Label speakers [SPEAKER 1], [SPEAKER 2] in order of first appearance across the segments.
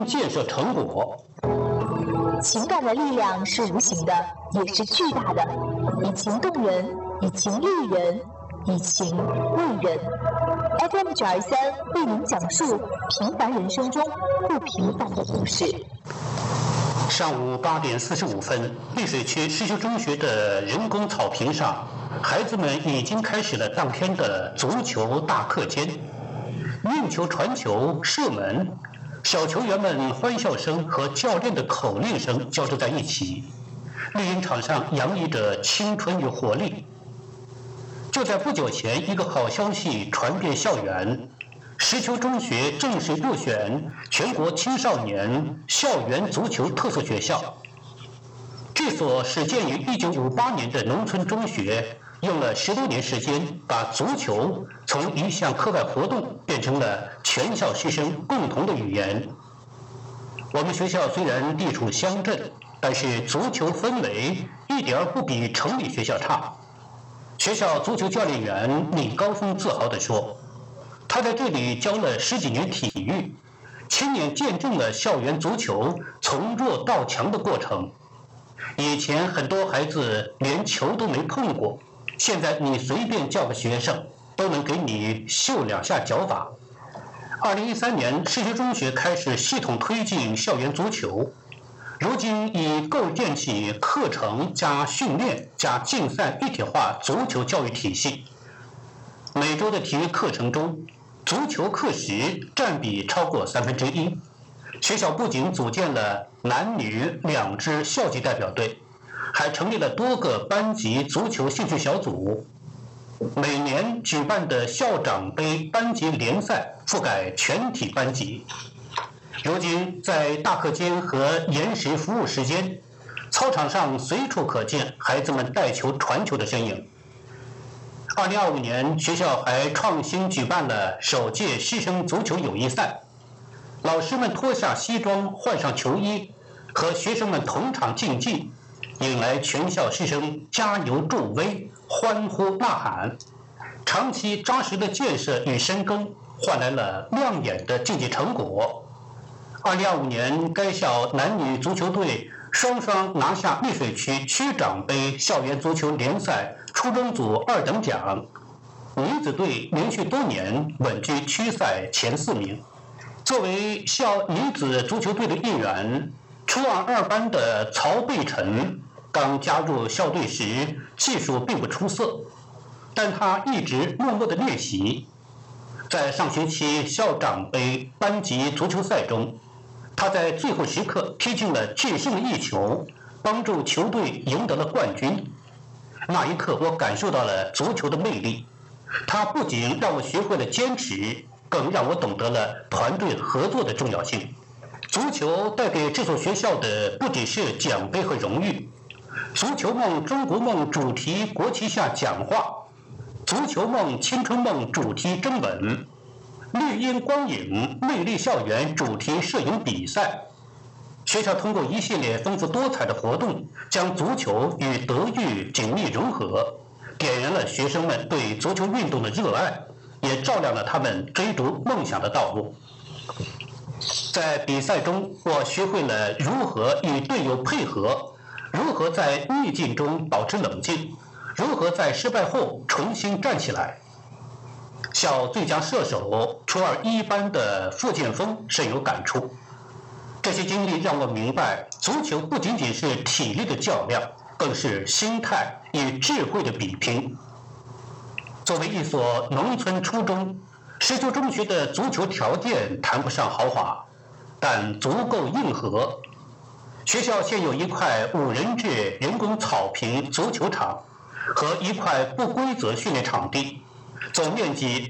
[SPEAKER 1] 建设成果。
[SPEAKER 2] 情感的力量是无形的，也是巨大的，以情动人，以情立人，以情为人。FM923为您讲述平凡人生中不平凡的故事。
[SPEAKER 1] 上午8点45分，溧水区施修中学的人工草坪上，孩子们已经开始了当天的足球大课间。运球、传球、射门，小球员们欢笑声和教练的口令声交织在一起，绿茵场上洋溢着青春与活力。就在不久前，一个好消息传遍校园，石丘中学正式入选全国青少年校园足球特色学校。这所始建于1958年的农村中学，用了10多年时间，把足球从一项课外活动变成了全校师生共同的语言。我们学校虽然地处乡镇，但是足球氛围一点不比城里学校差。学校足球教练员李高峰自豪地说，他在这里教了10几年体育，亲眼见证了校园足球从弱到强的过程。以前很多孩子连球都没碰过，现在你随便叫个学生都能给你秀2下脚法。2013年，石丘中学开始系统推进校园足球，如今已构建起课程加训练加竞赛一体化足球教育体系。每周的体育课程中，足球课时占比超过1/3。学校不仅组建了男女2支校级代表队，还成立了多个班级足球兴趣小组。每年举办的校长杯班级联赛覆盖全体班级。如今在大课间和延时服务时间，操场上随处可见孩子们带球传球的身影。2025年，学校还创新举办了首届师生足球友谊赛，老师们脱下西装换上球衣，和学生们同场竞技，引来全校师生加油助威、欢呼呐喊。长期扎实的建设与深耕换来了亮眼的竞技成果。2025年，该校男女足球队双双拿下溧水区区长杯校园足球联赛初中组2等奖，女子队连续多年稳居区赛前4名。作为校女子足球队的一员，初2班的曹贝晨刚加入校队时技术并不出色，但他一直默默地练习。在上学期校长杯班级足球赛中，他在最后时刻踢进了制胜的一球，帮助球队赢得了冠军。那一刻，我感受到了足球的魅力。它不仅让我学会了坚持，更让我懂得了团队合作的重要性。足球带给这所学校的不只是奖杯和荣誉。足球梦、中国梦主题国旗下讲话，足球梦、青春梦主题征文，绿茵光影魅力校园主题摄影比赛。学校通过一系列丰富多彩的活动，将足球与德育紧密融合，点燃了学生们对足球运动的热爱，也照亮了他们追逐梦想的道路。在比赛中，我学会了如何与队友配合，如何在逆境中保持冷静，如何在失败后重新站起来。校最佳射手初21班的傅建峰深有感触。这些经历让我明白，足球不仅仅是体力的较量，更是心态与智慧的比拼。作为一所农村初中，石丘中学的足球条件谈不上豪华，但足够硬核。学校现有一块5人制人工草坪足球场和一块不规则训练场地，总面积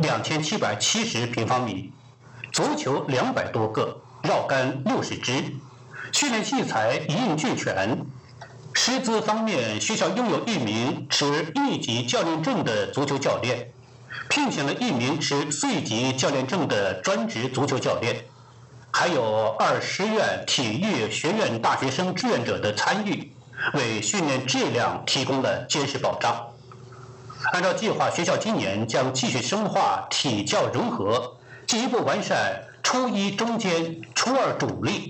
[SPEAKER 1] 2770平方米，足球200多个，绕杆60支，训练器材一应俱全。师资方面，学校拥有1名持1级教练证的足球教练，聘请了1名持4级教练证的专职足球教练，还有2师院体育学院大学生志愿者的参与，为训练质量提供了坚实保障。按照计划，学校今年将继续深化体教融合，进一步完善初一中坚，初二主力。